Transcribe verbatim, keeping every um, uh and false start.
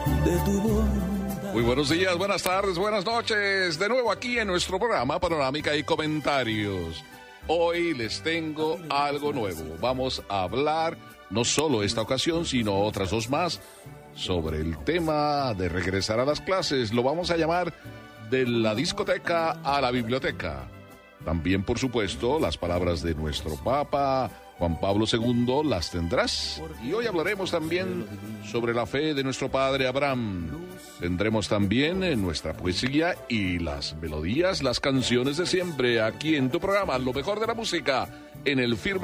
de tu bondad. Muy buenos días, buenas tardes, buenas noches. De nuevo aquí en nuestro programa Panorámica y Comentarios. Hoy les tengo algo nuevo. Vamos a hablar, no solo esta ocasión, sino otras dos más, sobre el tema de regresar a las clases. Lo vamos a llamar de la discoteca a la biblioteca. También, por supuesto, las palabras de nuestro Papa Juan Pablo segundo las tendrás. Y hoy hablaremos también sobre la fe de nuestro padre Abraham. Tendremos también en nuestra poesía y las melodías, las canciones de siempre, aquí en tu programa, lo mejor de la música, en el firme